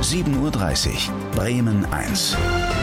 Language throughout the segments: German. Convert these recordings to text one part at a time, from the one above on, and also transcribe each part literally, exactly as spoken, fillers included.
sieben Uhr dreißig, Bremen eins.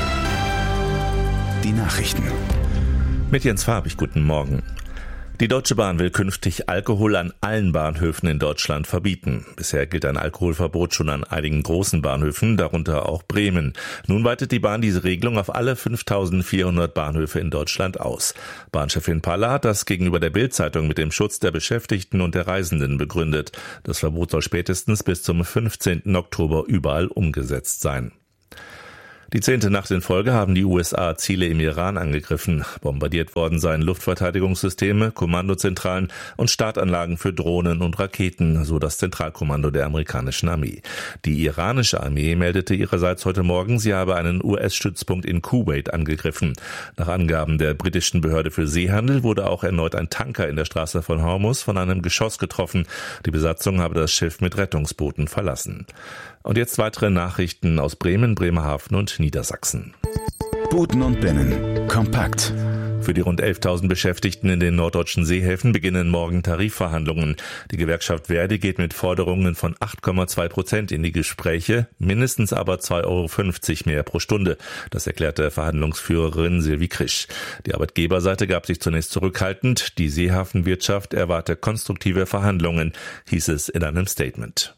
Die Nachrichten. Mit Jens Farbig, guten Morgen. Die Deutsche Bahn will künftig Alkohol an allen Bahnhöfen in Deutschland verbieten. Bisher gilt ein Alkoholverbot schon an einigen großen Bahnhöfen, darunter auch Bremen. Nun weitet die Bahn diese Regelung auf alle fünftausendvierhundert Bahnhöfe in Deutschland aus. Bahnchefin Paller hat das gegenüber der Bild-Zeitung mit dem Schutz der Beschäftigten und der Reisenden begründet. Das Verbot soll spätestens bis zum fünfzehnten Oktober überall umgesetzt sein. Die zehnte Nacht in Folge haben die U S A Ziele im Iran angegriffen. Bombardiert worden seien Luftverteidigungssysteme, Kommandozentralen und Startanlagen für Drohnen und Raketen, so das Zentralkommando der amerikanischen Armee. Die iranische Armee meldete ihrerseits heute Morgen, sie habe einen U S-Stützpunkt in Kuwait angegriffen. Nach Angaben der britischen Behörde für Seehandel wurde auch erneut ein Tanker in der Straße von Hormuz von einem Geschoss getroffen. Die Besatzung habe das Schiff mit Rettungsbooten verlassen. Und jetzt weitere Nachrichten aus Bremen, Bremerhaven und Niedersachsen. Buten und Binnen. Kompakt. Für die rund elftausend Beschäftigten in den norddeutschen Seehäfen beginnen morgen Tarifverhandlungen. Die Gewerkschaft Verdi geht mit Forderungen von acht Komma zwei Prozent in die Gespräche, mindestens aber zwei Euro fünfzig mehr pro Stunde. Das erklärte Verhandlungsführerin Silvi Krisch. Die Arbeitgeberseite gab sich zunächst zurückhaltend. Die Seehafenwirtschaft erwarte konstruktive Verhandlungen, hieß es in einem Statement.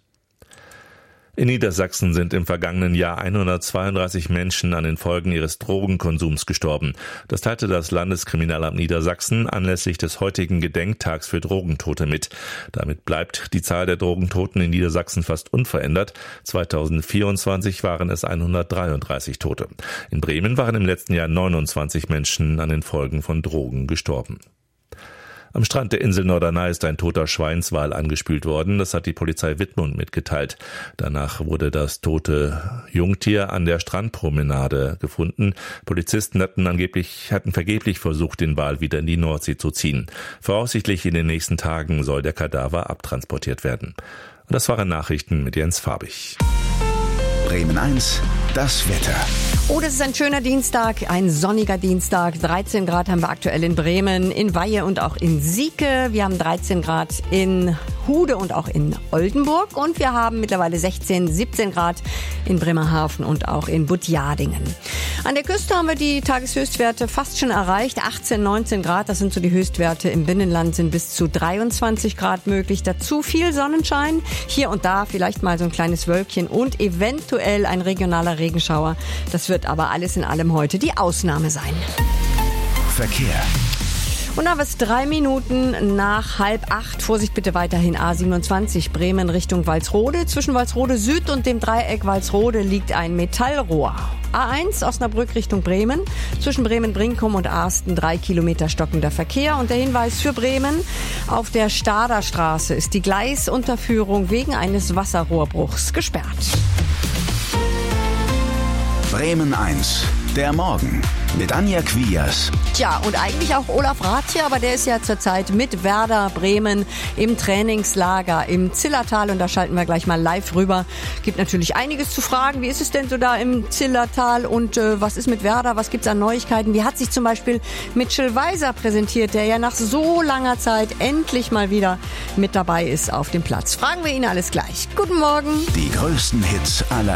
In Niedersachsen sind im vergangenen Jahr hundertzweiunddreißig Menschen an den Folgen ihres Drogenkonsums gestorben. Das teilte das Landeskriminalamt Niedersachsen anlässlich des heutigen Gedenktags für Drogentote mit. Damit bleibt die Zahl der Drogentoten in Niedersachsen fast unverändert. zweitausendvierundzwanzig waren es hundertdreiunddreißig Tote. In Bremen waren im letzten Jahr neunundzwanzig Menschen an den Folgen von Drogen gestorben. Am Strand der Insel Norderney ist ein toter Schweinswal angespült worden. Das hat die Polizei Wittmund mitgeteilt. Danach wurde das tote Jungtier an der Strandpromenade gefunden. Polizisten hatten angeblich, hatten vergeblich versucht, den Wal wieder in die Nordsee zu ziehen. Voraussichtlich in den nächsten Tagen soll der Kadaver abtransportiert werden. Und das waren Nachrichten mit Jens Farbig. Bremen eins, das Wetter. Oh, das ist ein schöner Dienstag, ein sonniger Dienstag. dreizehn Grad haben wir aktuell in Bremen, in Weihe und auch in Sieke. Wir haben dreizehn Grad in Hude und auch in Oldenburg. Und wir haben mittlerweile sechzehn, siebzehn Grad in Bremerhaven und auch in Butjadingen. An der Küste haben wir die Tageshöchstwerte fast schon erreicht. achtzehn, neunzehn Grad, das sind so die Höchstwerte. Im Binnenland sind bis zu dreiundzwanzig Grad möglich. Dazu viel Sonnenschein. Hier und da vielleicht mal so ein kleines Wölkchen und eventuell ein regionaler Regenschauer. Das wird aber alles in allem heute die Ausnahme sein. Verkehr. Und dann ist drei Minuten nach halb acht. Vorsicht bitte weiterhin A siebenundzwanzig Bremen Richtung Walsrode. Zwischen Walsrode Süd und dem Dreieck Walsrode liegt ein Metallrohr. A eins Osnabrück Richtung Bremen. Zwischen Bremen-Brinkum und Arsten drei Kilometer stockender Verkehr. Und der Hinweis für Bremen: Auf der Staderstraße ist die Gleisunterführung wegen eines Wasserrohrbruchs gesperrt. Bremen eins, der Morgen mit Anja Quias. Tja, und eigentlich auch Olaf Rathje, aber der ist ja zurzeit mit Werder Bremen im Trainingslager im Zillertal und da schalten wir gleich mal live rüber. Gibt natürlich einiges zu fragen. Wie ist es denn so da im Zillertal und äh, was ist mit Werder? Was gibt's an Neuigkeiten? Wie hat sich zum Beispiel Mitchell Weiser präsentiert, der ja nach so langer Zeit endlich mal wieder mit dabei ist auf dem Platz? Fragen wir ihn alles gleich. Guten Morgen. Die größten Hits aller